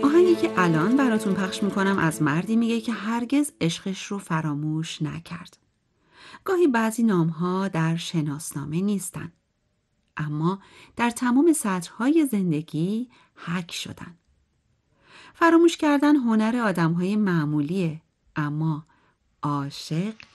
آهنگی که الان براتون پخش میکنم از مردی میگه که هرگز عشقش رو فراموش نکرد. گاهی بعضی نامها در شناسنامه نیستن، اما در تمام سطرهای زندگی حک شدن. فراموش کردن هنر آدمهای معمولیه، اما عاشق